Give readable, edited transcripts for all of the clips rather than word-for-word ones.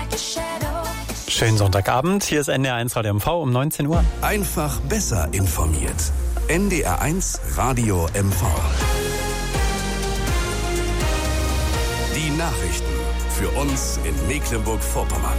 Schönen Sonntagabend, hier ist NDR1 Radio MV um 19 Uhr. Einfach besser informiert. NDR1 Radio MV. Die Nachrichten für uns in Mecklenburg-Vorpommern.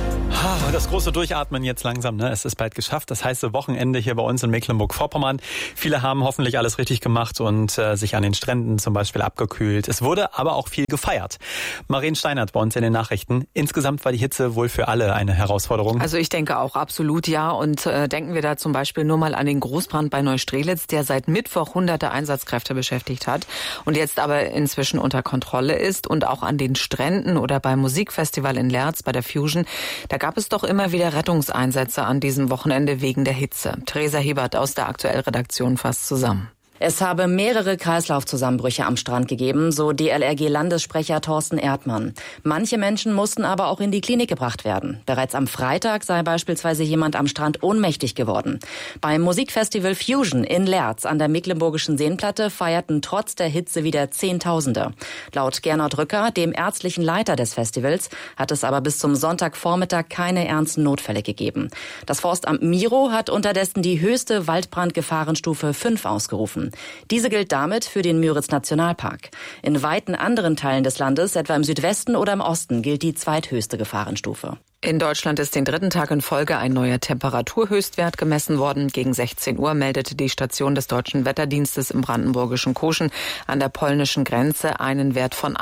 Das große Durchatmen jetzt langsam, ne? Es ist bald geschafft. Das heiße Wochenende hier bei uns in Mecklenburg-Vorpommern. Viele haben hoffentlich alles richtig gemacht und sich an den Stränden zum Beispiel abgekühlt. Es wurde aber auch viel gefeiert. Maren Steinert bei uns in den Nachrichten. Insgesamt war die Hitze wohl für alle eine Herausforderung. Also ich denke auch absolut, ja. Und denken wir da zum Beispiel nur mal an den Großbrand bei Neustrelitz, der seit Mittwoch hunderte Einsatzkräfte beschäftigt hat und jetzt aber inzwischen unter Kontrolle ist. Und auch an den Stränden oder beim Musikfestival in Lerz bei der Fusion, da gab es doch immer wieder Rettungseinsätze an diesem Wochenende wegen der Hitze. Theresa Hebert aus der Aktuell-Redaktion fasst zusammen. Es habe mehrere Kreislaufzusammenbrüche am Strand gegeben, so DLRG-Landessprecher Thorsten Erdmann. Manche Menschen mussten aber auch in die Klinik gebracht werden. Bereits am Freitag sei beispielsweise jemand am Strand ohnmächtig geworden. Beim Musikfestival Fusion in Lerz an der Mecklenburgischen Seenplatte feierten trotz der Hitze wieder Zehntausende. Laut Gernot Rücker, dem ärztlichen Leiter des Festivals, hat es aber bis zum Sonntagvormittag keine ernsten Notfälle gegeben. Das Forstamt Miro hat unterdessen die höchste Waldbrandgefahrenstufe 5 ausgerufen. Diese gilt damit für den Müritz-Nationalpark. In weiten anderen Teilen des Landes, etwa im Südwesten oder im Osten, gilt die zweithöchste Gefahrenstufe. In Deutschland ist den dritten Tag in Folge ein neuer Temperaturhöchstwert gemessen worden. Gegen 16 Uhr meldete die Station des Deutschen Wetterdienstes im brandenburgischen Koschen an der polnischen Grenze einen Wert von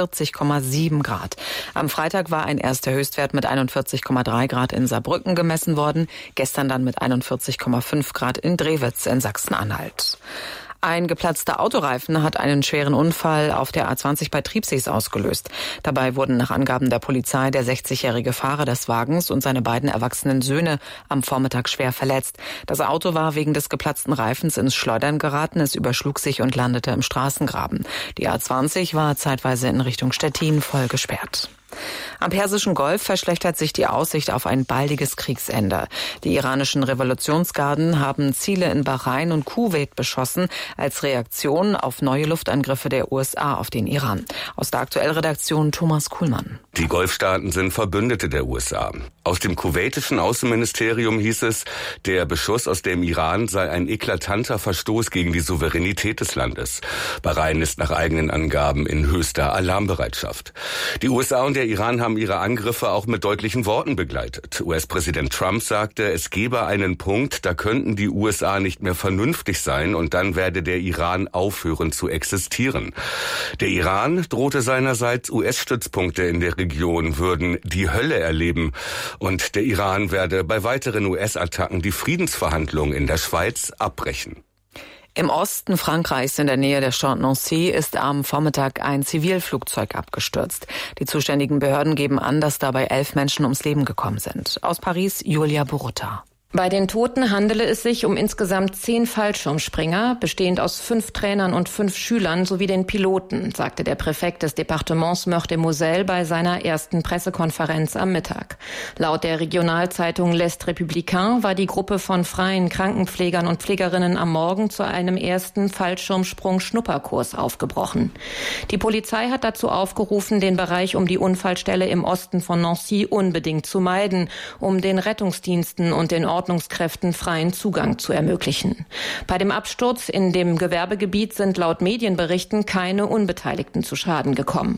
41,7 Grad. Am Freitag war ein erster Höchstwert mit 41,3 Grad in Saarbrücken gemessen worden. Gestern dann mit 41,5 Grad in Drewitz in Sachsen-Anhalt. Ein geplatzter Autoreifen hat einen schweren Unfall auf der A20 bei Triebsees ausgelöst. Dabei wurden nach Angaben der Polizei der 60-jährige Fahrer des Wagens und seine beiden erwachsenen Söhne am Vormittag schwer verletzt. Das Auto war wegen des geplatzten Reifens ins Schleudern geraten. Es überschlug sich und landete im Straßengraben. Die A20 war zeitweise in Richtung Stettin voll gesperrt. Am Persischen Golf verschlechtert sich die Aussicht auf ein baldiges Kriegsende. Die iranischen Revolutionsgarden haben Ziele in Bahrain und Kuwait beschossen als Reaktion auf neue Luftangriffe der USA auf den Iran. Aus der Aktuellredaktion Thomas Kuhlmann. Die Golfstaaten sind Verbündete der USA. Aus dem kuwaitischen Außenministerium hieß es, der Beschuss aus dem Iran sei ein eklatanter Verstoß gegen die Souveränität des Landes. Bahrain ist nach eigenen Angaben in höchster Alarmbereitschaft. Die USA und der Iran haben ihre Angriffe auch mit deutlichen Worten begleitet. US-Präsident Trump sagte, es gebe einen Punkt, da könnten die USA nicht mehr vernünftig sein und dann werde der Iran aufhören zu existieren. Der Iran drohte seinerseits, US-Stützpunkte in der Region würden die Hölle erleben und der Iran werde bei weiteren US-Attacken die Friedensverhandlungen in der Schweiz abbrechen. Im Osten Frankreichs in der Nähe der Stadt Nancy ist am Vormittag ein Zivilflugzeug abgestürzt. Die zuständigen Behörden geben an, dass dabei 11 Menschen ums Leben gekommen sind. Aus Paris, Julia Borutta. Bei den Toten handele es sich um insgesamt 10 Fallschirmspringer, bestehend aus 5 Trainern und 5 Schülern sowie den Piloten, sagte der Präfekt des Departements Meurthe-et-Moselle bei seiner ersten Pressekonferenz am Mittag. Laut der Regionalzeitung L'Est Républicain war die Gruppe von freien Krankenpflegern und Pflegerinnen am Morgen zu einem ersten Fallschirmsprung-Schnupperkurs aufgebrochen. Die Polizei hat dazu aufgerufen, den Bereich um die Unfallstelle im Osten von Nancy unbedingt zu meiden, um den Rettungsdiensten und den Ordnungskräften freien Zugang zu ermöglichen. Bei dem Absturz in dem Gewerbegebiet sind laut Medienberichten keine Unbeteiligten zu Schaden gekommen.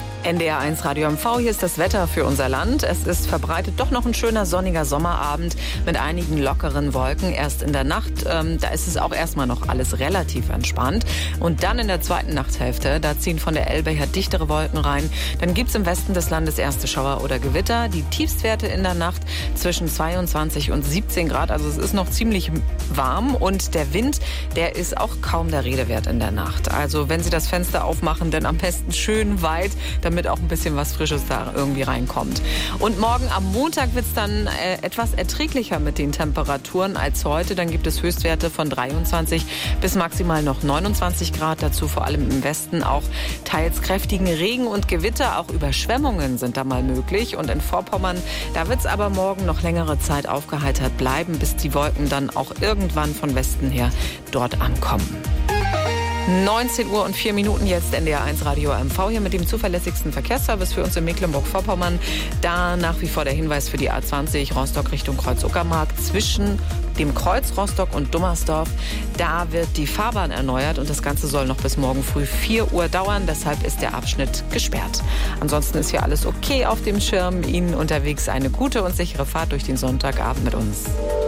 NDR1 Radio MV, hier ist das Wetter für unser Land. Es ist verbreitet doch noch ein schöner sonniger Sommerabend mit einigen lockeren Wolken. Erst in der Nacht, da ist es auch erstmal noch alles relativ entspannt. Und dann in der zweiten Nachthälfte, da ziehen von der Elbe her dichtere Wolken rein. Dann gibt's im Westen des Landes erste Schauer oder Gewitter. Die Tiefstwerte in der Nacht zwischen 22 und 17 Grad. Also es ist noch ziemlich warm und der Wind, der ist auch kaum der Rede wert in der Nacht. Also wenn Sie das Fenster aufmachen, dann am besten schön weit, damit auch ein bisschen was Frisches da irgendwie reinkommt. Und morgen am Montag wird es dann etwas erträglicher mit den Temperaturen als heute. Dann gibt es Höchstwerte von 23 bis maximal noch 29 Grad. Dazu vor allem im Westen auch teils kräftigen Regen und Gewitter. Auch Überschwemmungen sind da mal möglich. Und in Vorpommern, da wird es aber morgen noch längere Zeit aufgeheitert bleiben, bis die Wolken dann auch irgendwann von Westen her dort ankommen. 19 Uhr und 4 Minuten jetzt NDR 1 Radio MV hier mit dem zuverlässigsten Verkehrsservice für uns in Mecklenburg-Vorpommern. Da nach wie vor der Hinweis für die A20 Rostock Richtung Kreuz-Uckermark zwischen dem Kreuz Rostock und Dummersdorf. Da wird die Fahrbahn erneuert und das Ganze soll noch bis morgen früh 4 Uhr dauern. Deshalb ist der Abschnitt gesperrt. Ansonsten ist hier alles okay auf dem Schirm. Ihnen unterwegs eine gute und sichere Fahrt durch den Sonntagabend mit uns.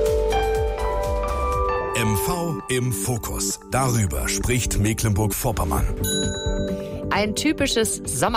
MV im Fokus. Darüber spricht Mecklenburg-Vorpommern. Ein typisches Sommer